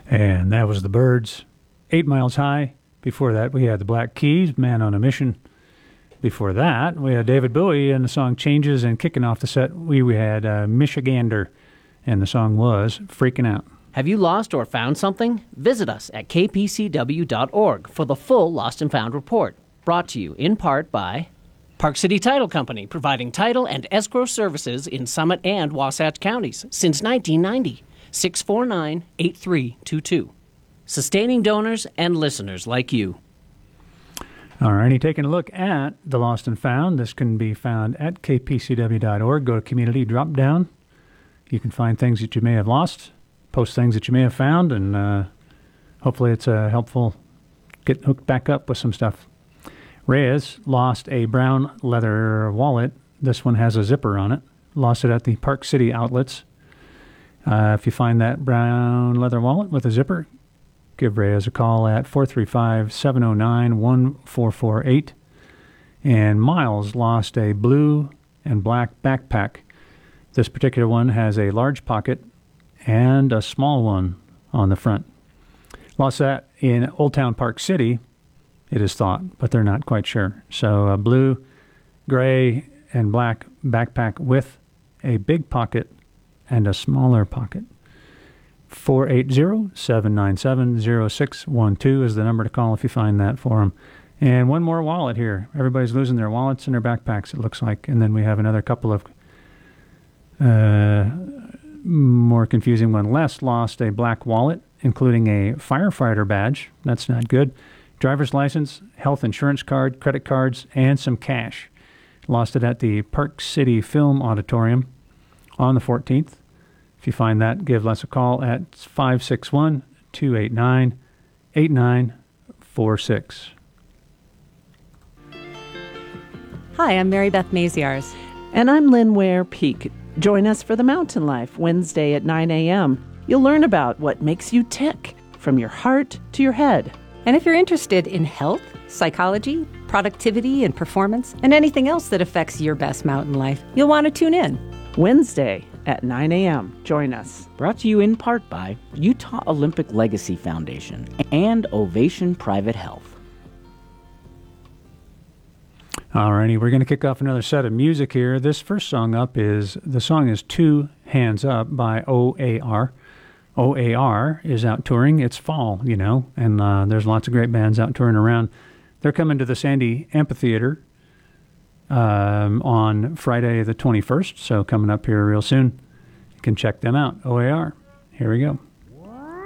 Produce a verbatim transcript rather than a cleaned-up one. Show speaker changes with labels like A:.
A: And that was the Byrds, Eight Miles High. Before that, we had the Black Keys, Man on a Mission. Before that, we had David Bowie and the song Changes, and kicking off the set, we, we had uh, Michigander, and the song was Freaking Out.
B: Have you lost or found something? Visit us at k p c w dot org for the full Lost and Found report. Brought to you in part by Park City Title Company, providing title and escrow services in Summit and Wasatch counties since nineteen ninety. six four nine, eight three two two. Sustaining donors and listeners like you.
A: All righty, taking a look at the Lost and Found. This can be found at k p c w dot org. Go to Community, drop down. You can find things that you may have lost, post things that you may have found, and uh, hopefully it's uh, helpful. Get hooked back up with some stuff. Reyes lost a brown leather wallet. This one has a zipper on it. Lost it at the Park City outlets. Uh, if you find that brown leather wallet with a zipper, give Reyes a call at four three five, seven oh nine, one four four eight. And Miles lost a blue and black backpack. This particular one has a large pocket and a small one on the front. Lost that in Old Town Park City, it is thought, but they're not quite sure. So a blue, gray, and black backpack with a big pocket and a smaller pocket. four eight zero, seven nine seven, zero six one two is the number to call if you find that for them. And one more wallet here. Everybody's losing their wallets and their backpacks, it looks like. And then we have another couple of uh, more confusing one. Les lost a black wallet, including a firefighter badge. That's not good. Driver's license, health insurance card, credit cards, and some cash. Lost it at the Park City Film Auditorium on the fourteenth. If you find that, give Les a call at five six one, two eight nine, eight nine four six.
C: Hi, I'm Mary Beth Maziarz.
D: And I'm Lynn Ware Peak. Join us for The Mountain Life, Wednesday at nine a.m. You'll learn about what makes you tick, from your heart to your head.
C: And if you're interested in health, psychology, productivity, and performance, and anything else that affects your best mountain life, you'll want to tune in.
D: Wednesday at nine a.m. Join us.
E: Brought to you in part by Utah Olympic Legacy Foundation and Ovation Private Health.
A: Alrighty, we're going to kick off another set of music here. This first song up is, the song is Two Hands Up by O A R. O A R is out touring. It's fall, you know, and uh, there's lots of great bands out touring around. They're coming to the Sandy Amphitheater um, on Friday the twenty-first, so coming up here real soon. You can check them out, O A R. Here we go.